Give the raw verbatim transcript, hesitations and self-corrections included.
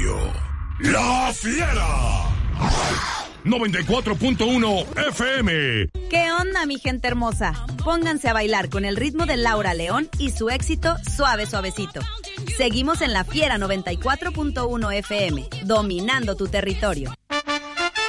radio. La Fiera. noventa y cuatro punto uno F M. ¿Qué onda, mi gente hermosa? Pónganse a bailar con el ritmo de Laura León y su éxito Suave Suavecito. Seguimos en La Fiera noventa y cuatro punto uno F M, dominando tu territorio.